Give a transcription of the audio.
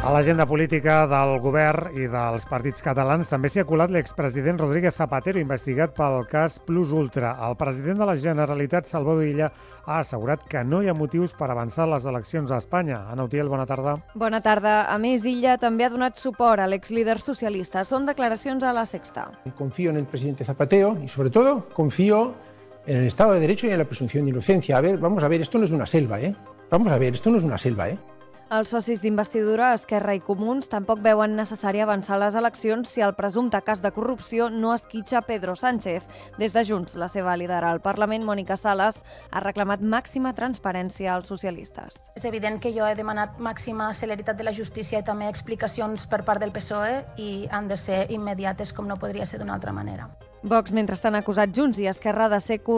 A l'agenda política del govern i dels partits catalans també s'hi ha colat l'expresident Rodríguez Zapatero, investigat pel cas Plus Ultra. El president de la Generalitat, Salvador Illa, ha assegurat que no hi ha motius per avançar les eleccions a Espanya. Ana Utiel, bona tarda. Bona tarda. A més, Illa també ha donat suport a l'exlíder socialista. Són declaracions a La Sexta. Confío en el presidente Zapatero y, sobre todo, confío en el Estado de Derecho y en la presunción de inocencia. Vamos a ver, esto no es una selva, ¿eh? Els socis d'investidura, Esquerra i Comuns, tampoc veuen necessari avançar les eleccions si el presumpte cas de corrupció no esquitxa Pedro Sánchez. Des de Junts, la seva líder al Parlament, Mònica Sales, ha reclamat màxima transparència als socialistes. És evident que jo he demanat màxima celeritat de la justícia i també explicacions per part del PSOE i han de ser immediates, com no podria ser d'una altra manera. Vox, mentrestant, ha acusat Junts i Esquerra de ser